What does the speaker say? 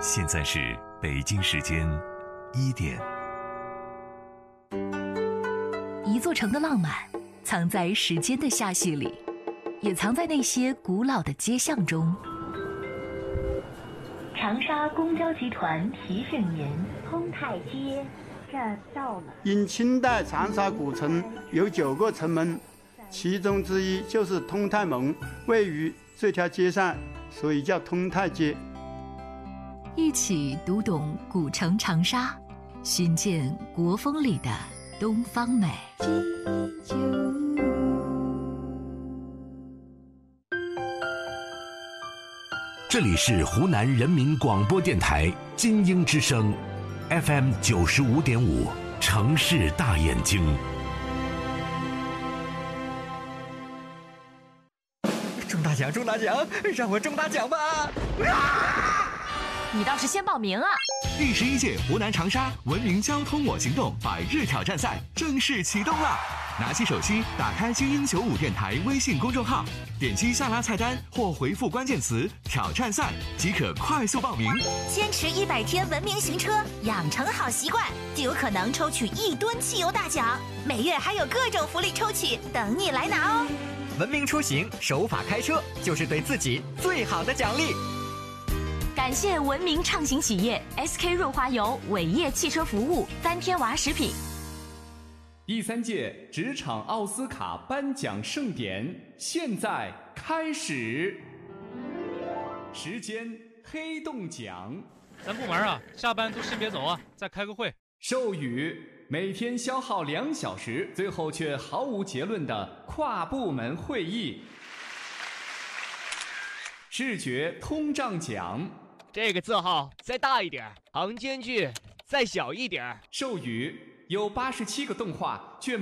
现在是北京时间1点。 一座城的浪漫藏在时间的下序里，也藏在那些古老的街巷中。长沙公交集团提醒您， 通泰街站到了。 因清代长沙古城有9个城门，其中之一就是通泰门，位于这条街上，所以叫通泰街。 一起读懂古城长沙，寻见国风里的东方美。 这里是湖南人民广播电台金鹰之声 FM 95.5，城市大眼睛。 中大奖，中大奖，让我中大奖吧！ 你倒是先报名啊！ 第11届湖南长沙文明交通我行动100日挑战赛正式启动了！拿起手机，打开金鹰95电台微信公众号，点击下拉菜单或回复关键词“挑战赛”即可快速报名。 坚持100天文明行车，养成好习惯，就有可能抽取1吨汽油大奖。每月还有各种福利抽取等你来拿哦！ 文明出行，守法开车，就是对自己最好的奖励。 感谢文明畅行企业 SK 润滑油、伟业汽车服务、3天娃食品。 第3届职场奥斯卡颁奖盛典现在开始，时间黑洞奖。 咱部门啊，下班都先别走啊，再开个会。 授予每天消耗2小时，最后却毫无结论的跨部门会议。视觉通胀奖。 这个字号再大一点，行间距再小一点。 授予有87个动画却